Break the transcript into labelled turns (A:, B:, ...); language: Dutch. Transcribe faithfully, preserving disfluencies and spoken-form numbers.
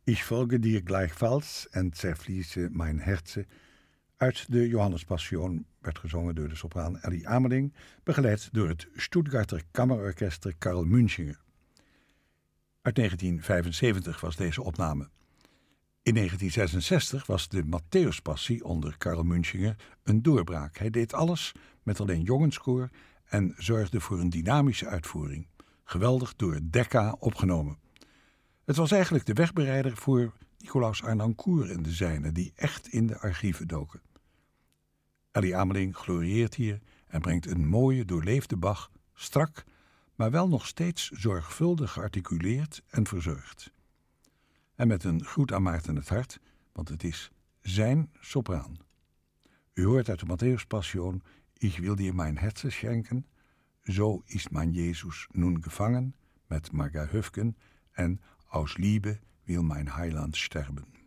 A: Ich folge dir gleichfalls en zerfließe mijn Herze uit de Johannespassion werd gezongen door de sopraan Ellie Ameling, begeleid door het Stuttgarter Kammerorkester Karl Münchinger. Uit negentien vijfenzeventig was deze opname. In negentien zesenzestig was de Matthäuspassie onder Karl Münchinger een doorbraak. Hij deed alles met alleen jongenskoor en zorgde voor een dynamische uitvoering. Geweldig door Decca opgenomen. Het was eigenlijk de wegbereider voor Nicolaas Arnoncourt en de zijnen, die echt in de archieven doken. Ellie Ameling glorieert hier en brengt een mooie, doorleefde Bach, strak, maar wel nog steeds zorgvuldig gearticuleerd en verzorgd. En met een groet aan Maarten het Hart, want het is zijn sopraan. U hoort uit de Matthäuspassion, Ich will dir mein Herz schenken, so ist mein Jesus nun gefangen, met Marga Höfgen en Aus Liebe will mein Heiland sterben.